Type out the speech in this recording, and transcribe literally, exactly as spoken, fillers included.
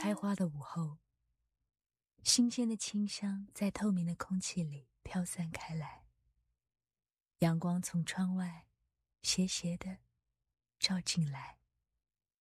开花的午后，新鲜的清香在透明的空气里飘散开来，阳光从窗外斜斜地照进来。